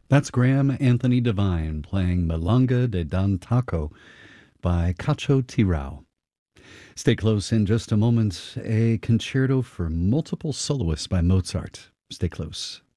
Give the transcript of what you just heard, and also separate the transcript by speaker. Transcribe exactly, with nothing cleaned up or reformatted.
Speaker 1: That's Graham Anthony Devine playing Milonga de Dan Taco by Cacho Tirao. Stay close in just a moment. A concerto for multiple soloists by Mozart. Stay close.